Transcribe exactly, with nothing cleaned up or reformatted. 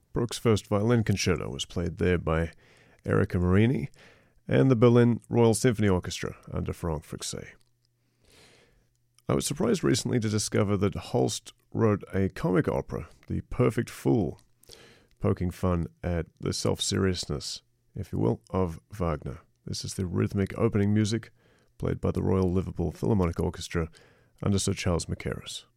Bruck's first violin concerto was played there by Erika Marini and the Berlin Royal Symphony Orchestra under Franck Frexet. I was surprised recently to discover that Holst wrote a comic opera, The Perfect Fool, poking fun at the self-seriousness, if you will, of Wagner. This is the rhythmic opening music played by the Royal Liverpool Philharmonic Orchestra under Sir Charles Mackerras.